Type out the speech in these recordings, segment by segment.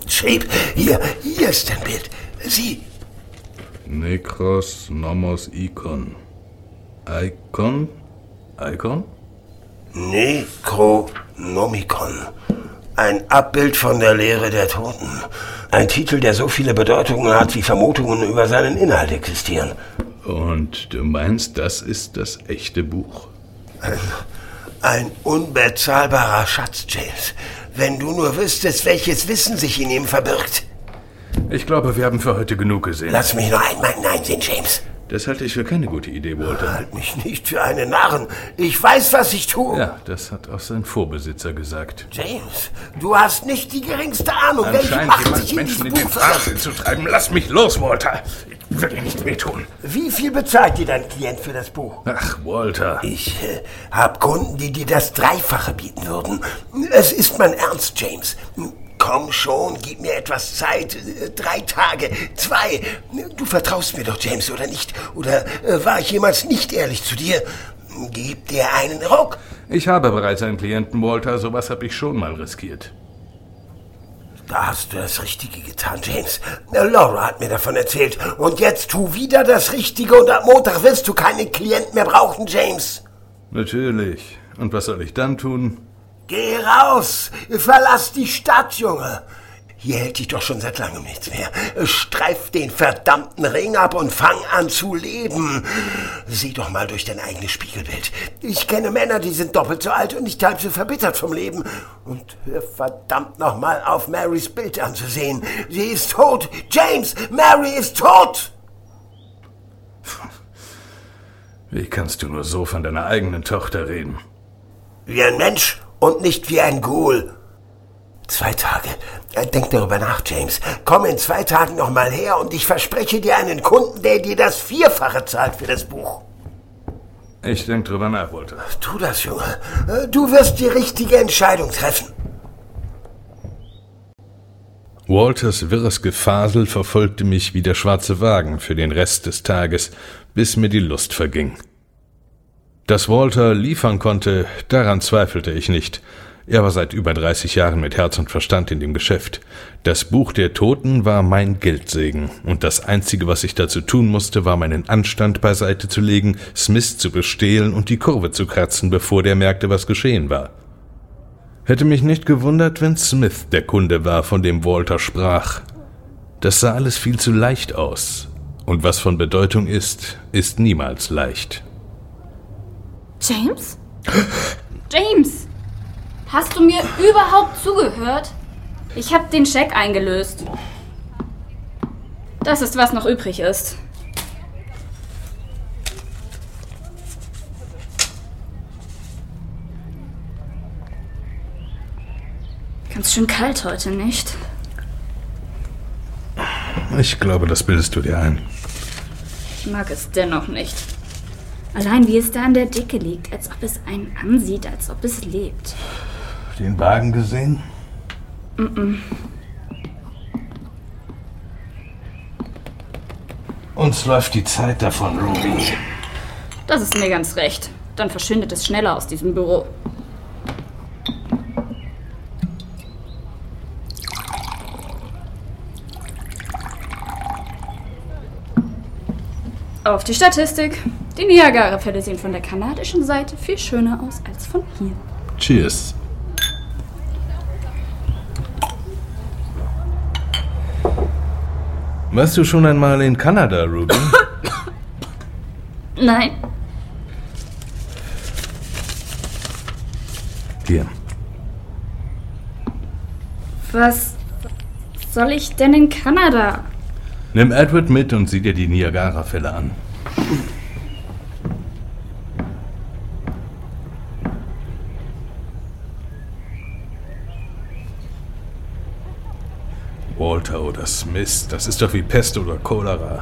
Shape. Hier ist ein Bild. Sieh. Nekros nomos Ikon. Icon? Necronomicon. Ein Abbild von der Lehre der Toten. Ein Titel, der so viele Bedeutungen hat, wie Vermutungen über seinen Inhalt existieren. Und du meinst, das ist das echte Buch? Ein unbezahlbarer Schatz, James. Wenn du nur wüsstest, welches Wissen sich in ihm verbirgt. Ich glaube, wir haben für heute genug gesehen. Lass mich noch einmal hineinsehen, James. Das halte ich für keine gute Idee, Walter. Halt mich nicht für einen Narren. Ich weiß, was ich tue. Ja, das hat auch sein Vorbesitzer gesagt. James, du hast nicht die geringste Ahnung, welche Macht sich in diesem Buch verbirgt. zu treiben. Lass mich los, Walter. Ich will dir nicht wehtun. Wie viel bezahlt dir dein Klient für das Buch? Ach, Walter. Ich habe Kunden, die dir das Dreifache bieten würden. Es ist mein Ernst, James. Komm schon, gib mir etwas Zeit. 3 Tage, 2. Du vertraust mir doch, James, oder nicht? Oder war ich jemals nicht ehrlich zu dir? Gib dir einen Ruck. Ich habe bereits einen Klienten, Walter. Sowas habe ich schon mal riskiert. Da hast du das Richtige getan, James. Laura hat mir davon erzählt. Und jetzt tu wieder das Richtige und am Montag wirst du keinen Klienten mehr brauchen, James. Natürlich. Und was soll ich dann tun? Geh raus! Verlass die Stadt, Junge! Hier hält dich doch schon seit langem nichts mehr. Streif den verdammten Ring ab und fang an zu leben. Sieh doch mal durch dein eigenes Spiegelbild. Ich kenne Männer, die sind doppelt so alt und nicht halb so verbittert vom Leben. Und hör verdammt noch mal auf, Marys Bild anzusehen. Sie ist tot! James, Mary ist tot! Wie kannst du nur so von deiner eigenen Tochter reden? Wie ein Mensch und nicht wie ein Ghoul. 2 Tage. Denk darüber nach, James. Komm in 2 Tagen noch mal her und ich verspreche dir einen Kunden, der dir das 4-fache zahlt für das Buch. Ich denke drüber nach, Walter. Tu das, Junge. Du wirst die richtige Entscheidung treffen. Walters wirres Gefasel verfolgte mich wie der schwarze Wagen für den Rest des Tages, bis mir die Lust verging. Dass Walter liefern konnte, daran zweifelte ich nicht. Er war seit über 30 Jahren mit Herz und Verstand in dem Geschäft. Das Buch der Toten war mein Geldsegen, und das Einzige, was ich dazu tun musste, war meinen Anstand beiseite zu legen, Smith zu bestehlen und die Kurve zu kratzen, bevor der merkte, was geschehen war. Hätte mich nicht gewundert, wenn Smith der Kunde war, von dem Walter sprach. Das sah alles viel zu leicht aus, und was von Bedeutung ist, ist niemals leicht. James? James! Hast du mir überhaupt zugehört? Ich habe den Scheck eingelöst. Das ist, was noch übrig ist. Ganz schön kalt heute, nicht? Ich glaube, das bildest du dir ein. Ich mag es dennoch nicht. Allein wie es da an der Decke liegt, als ob es einen ansieht, als ob es lebt. Den Wagen gesehen? Uns läuft die Zeit davon, Ruby. Das ist mir ganz recht. Dann verschwindet es schneller aus diesem Büro. Auf die Statistik. Die Niagara-Fälle sehen von der kanadischen Seite viel schöner aus als von hier. Cheers. Warst du schon einmal in Kanada, Ruby? Nein. Hier. Was soll ich denn in Kanada? Nimm Edward mit und sieh dir die Niagara-Fälle an. Walter oder Smith, das ist doch wie Pest oder Cholera.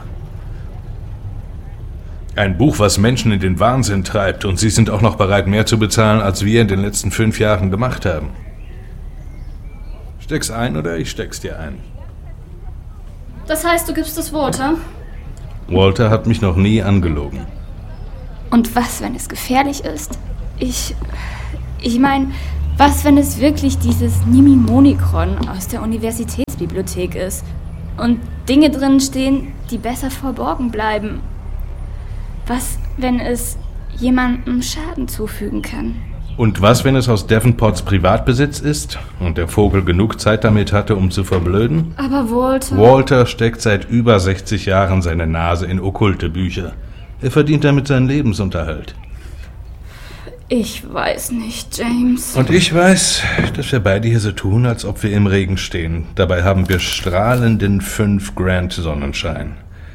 Ein Buch, was Menschen in den Wahnsinn treibt, und sie sind auch noch bereit, mehr zu bezahlen, als wir in den letzten 5 Jahren gemacht haben. Steck's ein oder ich steck's dir ein. Das heißt, du gibst es Walter? Walter hat mich noch nie angelogen. Und was, wenn es gefährlich ist? Ich meine, Was, wenn es wirklich dieses Nimimonikron aus der Universitätsbibliothek ist und Dinge drin stehen, die besser verborgen bleiben? Was, wenn es jemandem Schaden zufügen kann? Und was, wenn es aus Davenports Privatbesitz ist und der Vogel genug Zeit damit hatte, um zu verblöden? Aber Walter... Walter steckt seit über 60 Jahren seine Nase in okkulte Bücher. Er verdient damit seinen Lebensunterhalt. Ich weiß nicht, James. Und ich weiß, dass wir beide hier so tun, als ob wir im Regen stehen. Dabei haben wir strahlenden 5 Grand Sonnenschein.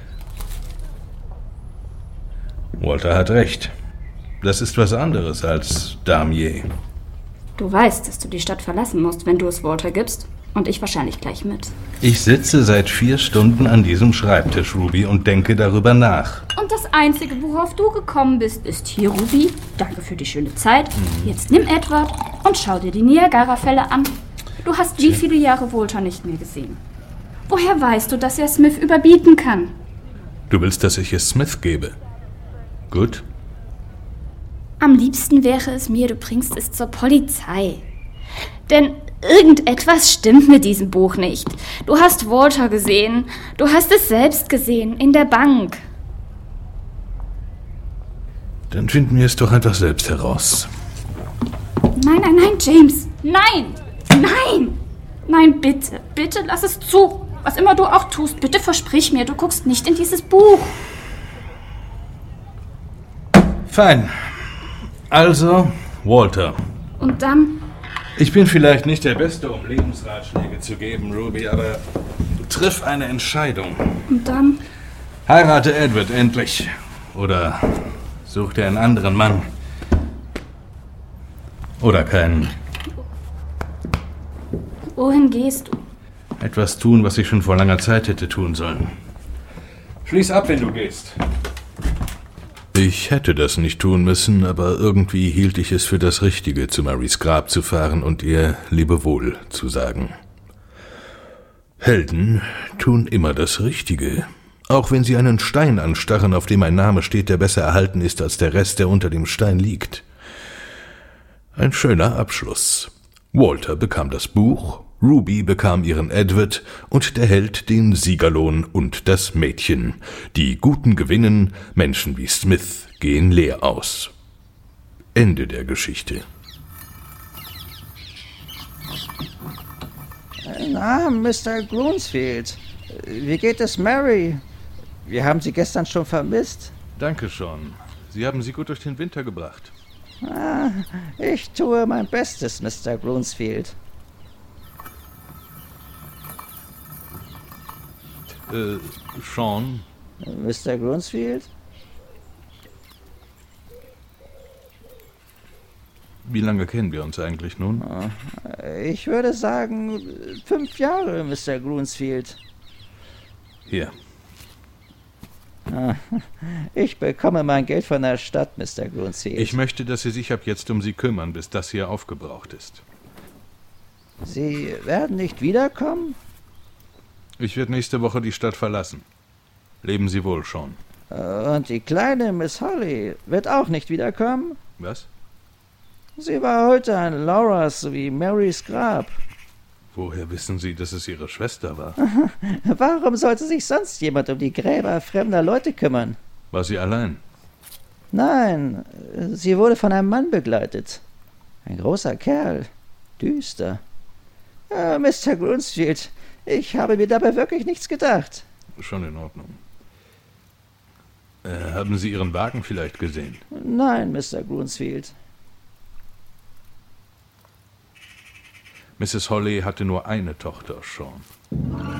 Walter hat recht. Das ist was anderes als Damier. Du weißt, dass du die Stadt verlassen musst, wenn du es Walter gibst. Und ich wahrscheinlich gleich mit. Ich sitze seit 4 Stunden an diesem Schreibtisch, Ruby, und denke darüber nach. Und das Einzige, worauf du gekommen bist, ist hier, Ruby. Danke für die schöne Zeit. Jetzt nimm Edward und schau dir die Niagara-Fälle an. Du hast wie viele Jahre Walter nicht mehr gesehen? Woher weißt du, dass er Smith überbieten kann? Du willst, dass ich es Smith gebe? Gut. Am liebsten wäre es mir, du bringst es zur Polizei. Denn irgendetwas stimmt mit diesem Buch nicht. Du hast Walter gesehen. Du hast es selbst gesehen, in der Bank. Dann finden wir es doch einfach selbst heraus. Nein, nein, nein, James. Nein! Nein! Nein, bitte. Bitte lass es zu. Was immer du auch tust, bitte versprich mir, du guckst nicht in dieses Buch. Fein. Also, Walter. Und dann... Ich bin vielleicht nicht der Beste, um Lebensratschläge zu geben, Ruby, aber triff eine Entscheidung. Und dann... Heirate Edward endlich. Oder such dir einen anderen Mann. Oder keinen. Wohin gehst du? Etwas tun, was ich schon vor langer Zeit hätte tun sollen. Schließ ab, wenn du gehst. Ich hätte das nicht tun müssen, aber irgendwie hielt ich es für das Richtige, zu Marys Grab zu fahren und ihr Lebewohl zu sagen. Helden tun immer das Richtige, auch wenn sie einen Stein anstarren, auf dem ein Name steht, der besser erhalten ist als der Rest, der unter dem Stein liegt. Ein schöner Abschluss. Walter bekam das Buch, Ruby bekam ihren Edward und der Held den Siegerlohn und das Mädchen. Die Guten gewinnen, Menschen wie Smith gehen leer aus. Ende der Geschichte. Na, Mr. Gloomsfield, wie geht es Mary? Wir haben sie gestern schon vermisst. Danke schon. Sie haben sie gut durch den Winter gebracht. Ich tue mein Bestes, Mr. Gloomsfield. Sean? Mr. Gloomsfield? Wie lange kennen wir uns eigentlich nun? Ich würde sagen, 5 Jahre, Mr. Gloomsfield. Hier. Ich bekomme mein Geld von der Stadt, Mr. Gloomsfield. Ich möchte, dass Sie sich ab jetzt um sie kümmern, bis das hier aufgebraucht ist. Sie werden nicht wiederkommen? Ich werde nächste Woche die Stadt verlassen. Leben Sie wohl, Sean. Und die kleine Miss Holly wird auch nicht wiederkommen? Was? Sie war heute an Lauras sowie Marys Grab. Woher wissen Sie, dass es Ihre Schwester war? Warum sollte sich sonst jemand um die Gräber fremder Leute kümmern? War sie allein? Nein, sie wurde von einem Mann begleitet. Ein großer Kerl. Düster. Mr. Gloomsfield, ich habe mir dabei wirklich nichts gedacht. Schon in Ordnung. Haben Sie Ihren Wagen vielleicht gesehen? Nein, Mr. Gloomsfield. Mrs. Holly hatte nur eine Tochter, Sean.